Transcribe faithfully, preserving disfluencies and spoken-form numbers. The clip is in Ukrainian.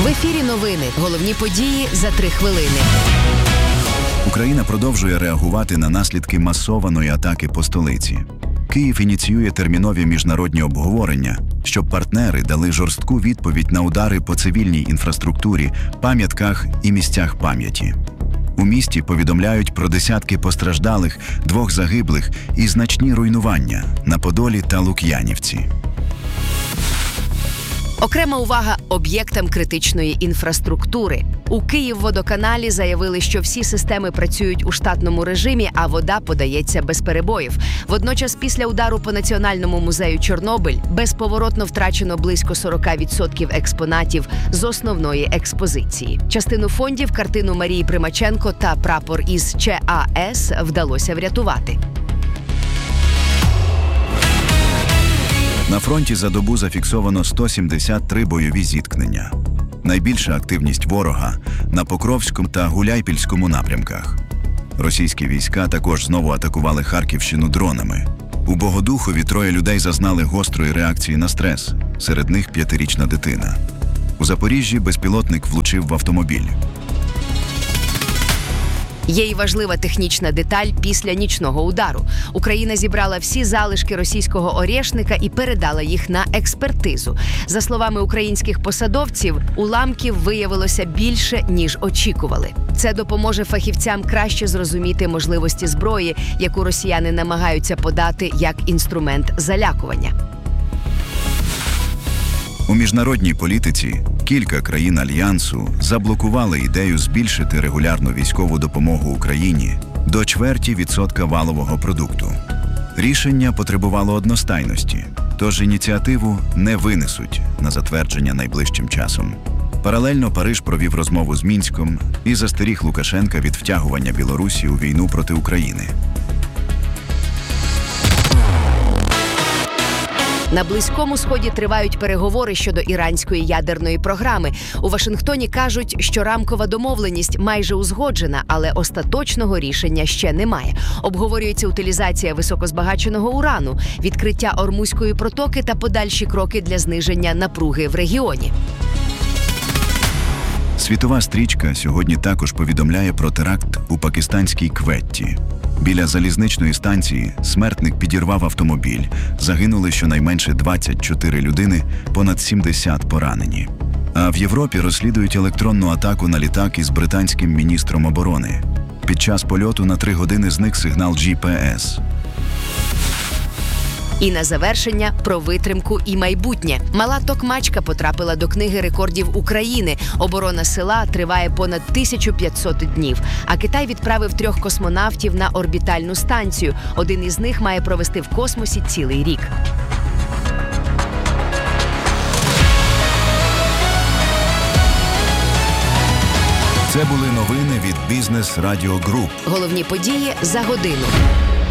В ефірі новини. Головні події за три хвилини. Україна продовжує реагувати на наслідки масованої атаки по столиці. Київ ініціює термінові міжнародні обговорення, щоб партнери дали жорстку відповідь на удари по цивільній інфраструктурі, пам'ятках і місцях пам'яті. У місті повідомляють про десятки постраждалих, двох загиблих і значні руйнування на Подолі та Лук'янівці. Окрема увага об'єктам критичної інфраструктури. У Київводоканалі заявили, що всі системи працюють у штатному режимі, а вода подається без перебоїв. Водночас, після удару по Національному музею Чорнобиль безповоротно втрачено близько сорок відсотків експонатів з основної експозиції. Частину фондів, картину Марії Примаченко та прапор із ЧАЕС вдалося врятувати. На фронті за добу зафіксовано сто сімдесят три бойові зіткнення. Найбільша активність ворога на Покровському та Гуляйпільському напрямках. Російські війська також знову атакували Харківщину дронами. У Богодухові троє людей зазнали гострої реакції на стрес, серед них п'ятирічна дитина. У Запоріжжі безпілотник влучив в автомобіль. Є й важлива технічна деталь після нічного удару. Україна зібрала всі залишки російського «Орєшника» і передала їх на експертизу. За словами українських посадовців, уламків виявилося більше, ніж очікували. Це допоможе фахівцям краще зрозуміти можливості зброї, яку росіяни намагаються подати як інструмент залякування. У міжнародній політиці кілька країн Альянсу заблокували ідею збільшити регулярну військову допомогу Україні до чверті відсотка валового продукту. Рішення потребувало одностайності, тож ініціативу не винесуть на затвердження найближчим часом. Паралельно Париж провів розмову з Мінськом і застеріг Лукашенка від втягування Білорусі у війну проти України. На Близькому Сході тривають переговори щодо іранської ядерної програми. У Вашингтоні кажуть, що рамкова домовленість майже узгоджена, але остаточного рішення ще немає. Обговорюється утилізація високозбагаченого урану, відкриття Ормузької протоки та подальші кроки для зниження напруги в регіоні. Світова стрічка сьогодні також повідомляє про теракт у пакистанській Кветті. Біля залізничної станції смертник підірвав автомобіль. Загинули щонайменше двадцять чотири людини, понад сімдесят поранені. А в Європі розслідують електронну атаку на літак із британським міністром оборони. Під час польоту на три години зник сигнал джі пі ес. І на завершення про витримку і майбутнє. Мала Токмачка потрапила до книги рекордів України. Оборона села триває понад тисячу п'ятсот днів. А Китай відправив трьох космонавтів на орбітальну станцію. Один із них має провести в космосі цілий рік. Це були новини від Бізнес Радіо Груп. Головні події за годину.